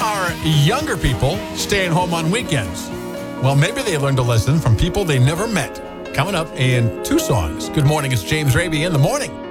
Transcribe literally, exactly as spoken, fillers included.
are younger people staying home on weekends? Well, maybe they learned a lesson from people they never met. Coming up in two songs. Good morning, it's James Raby in the morning.